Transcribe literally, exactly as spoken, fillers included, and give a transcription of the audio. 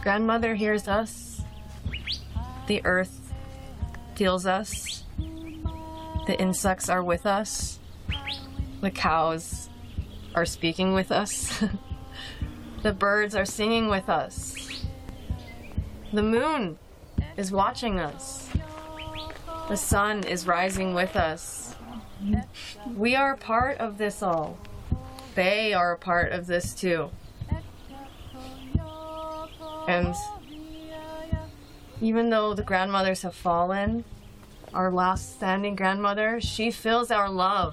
Grandmother hears us. The earth feels us. The insects are with us. The cows are speaking with us. The birds are singing with us. The moon is watching us. The sun is rising with us. We are a part of this all. They are a part of this too. And even though the grandmothers have fallen, our last standing grandmother, she feels our love.